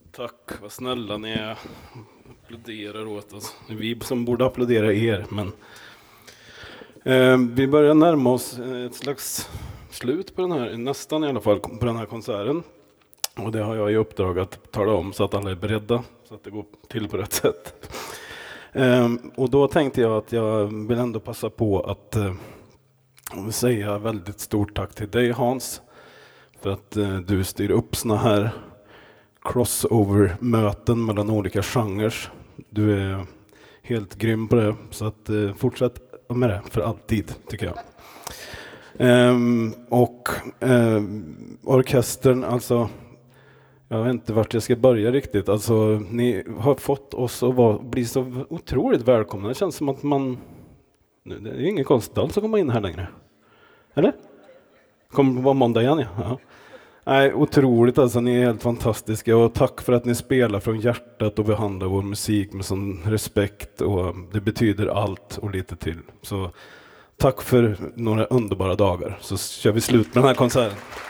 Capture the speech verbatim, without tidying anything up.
Tack, vad snälla ni är. Applåderar åt oss. Det är vi som borde applådera er, men eh, vi börjar närma oss ett slags slut på den här, nästan i alla fall, på den här konserten. Och det har jag i uppdrag att tala om så att alla är beredda, så att det går till på rätt sätt. Eh, och då tänkte jag att jag vill ändå passa på att eh, säga väldigt stort tack till dig, Hans, för att eh, du styr upp såna här crossover-möten mellan olika genrer. Du är helt grym på det, så att eh, fortsätt med det för alltid, tycker jag. Ehm, och eh, orkestern, alltså jag vet inte vart jag ska börja riktigt. Alltså, ni har fått oss att vara, bli så otroligt välkomna. Det känns som att man, det är ingen konstigt alls att komma in här längre. Eller? Kommer vara måndag igen, ja. Ja. Nej, otroligt alltså, ni är helt fantastiska, och tack för att ni spelar från hjärtat och behandlar vår musik med sån respekt, och det betyder allt och lite till. Så tack för några underbara dagar, så kör vi slut med den här konserten.